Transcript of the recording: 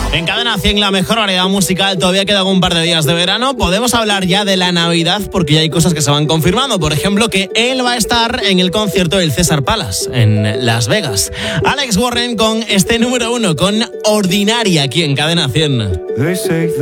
En Cadena 100, la mejor variedad musical. Todavía quedan un par de días de verano. Podemos hablar ya de la Navidad porque ya hay cosas que se van confirmando. Por ejemplo, que él va a estar en el concierto del César Palace en Las Vegas. Alex Warren con este número 1, con Ordinaria, aquí en Cadena 100.